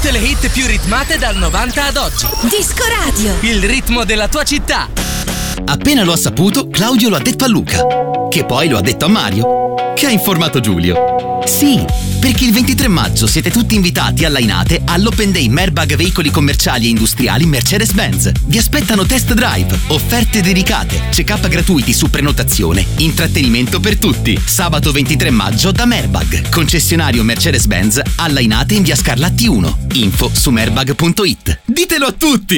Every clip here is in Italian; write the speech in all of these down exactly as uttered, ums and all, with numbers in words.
Tutte le hit più ritmate dal novanta ad oggi. Disco Radio. Il ritmo della tua città. Appena lo ha saputo, Claudio lo ha detto a Luca, che poi lo ha detto a Mario, che ha informato Giulio. Sì, perché il ventitré maggio siete tutti invitati a Lainate all'Open Day Merbag Veicoli Commerciali e Industriali Mercedes-Benz. Vi aspettano test drive, offerte dedicate, check-up gratuiti su prenotazione, intrattenimento per tutti. Sabato ventitré maggio da Merbag, concessionario Mercedes-Benz a Lainate in via Scarlatti uno. Info su merbag punto it. Ditelo a tutti!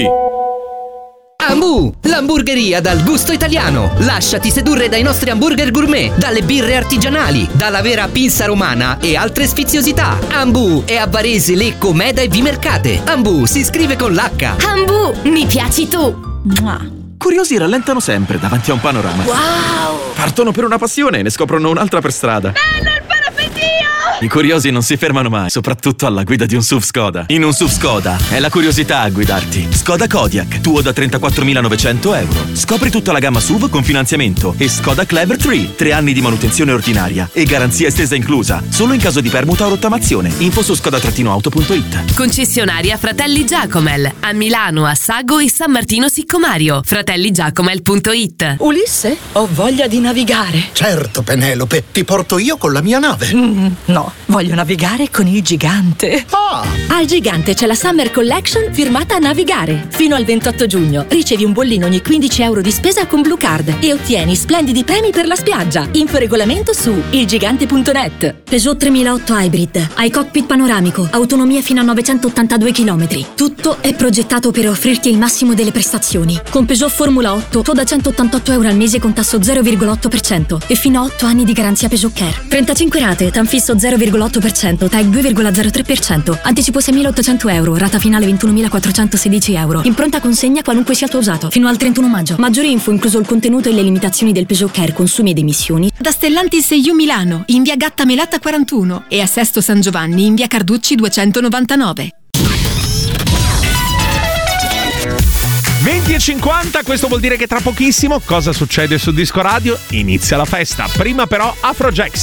Ambu, l'hamburgeria dal gusto italiano. Lasciati sedurre dai nostri hamburger gourmet, dalle birre artigianali, dalla vera pinza romana e altre sfiziosità. Ambu è a Varese, Lecco, Meda e Vimercate. Ambu si scrive con l'H. Ambu, mi piaci tu. Mua. Curiosi rallentano sempre davanti a un panorama. Wow! Partono per una passione e ne scoprono un'altra per strada. Bello il parapettino! I curiosi non si fermano mai, soprattutto alla guida di un S U V Skoda. In un S U V Skoda è la curiosità a guidarti. Skoda Kodiaq, tuo da trentaquattromilanovecento euro. Scopri tutta la gamma S U V con finanziamento e Skoda Clever tre, tre anni di manutenzione ordinaria e garanzia estesa inclusa, solo in caso di permuta o rottamazione. Info su skoda auto punto it. Concessionaria Fratelli Giacomel a Milano, a Sago e San Martino Siccomario. fratelli giacomel punto it. Ulisse, ho voglia di navigare. Certo, Penelope, ti porto io con la mia nave. Mm, no, voglio navigare con il gigante. Ah! Al Gigante c'è la Summer Collection firmata a Navigare. Fino al ventotto giugno ricevi un bollino ogni quindici euro di spesa con Blue Card e ottieni splendidi premi per la spiaggia. Info regolamento su il gigante punto net. Peugeot tremilaotto Hybrid. Hai cockpit panoramico, autonomia fino a novecentottantadue chilometri. Tutto è progettato per offrirti il massimo delle prestazioni. Con Peugeot Formula otto, tu da centottantotto euro al mese con tasso zero virgola otto per cento e fino a otto anni di garanzia Peugeot Care. trentacinque rate, tanfisso zero virgola otto per cento, tag due virgola zero tre per cento, anticipo seimilaottocento euro, rata finale ventunomilaquattrocentosedici euro. In pronta consegna qualunque sia il tuo usato. Fino al trentuno maggio. Maggiori info incluso il contenuto e le limitazioni del Peugeot Care, consumi ed emissioni. Da Stellantis E U Milano, in via Gatta Melatta quarantuno e a Sesto San Giovanni, in via Carducci duecentonovantanove. venti e cinquanta, questo vuol dire che tra pochissimo cosa succede su Disco Radio? Inizia la festa. Prima però Afrojack,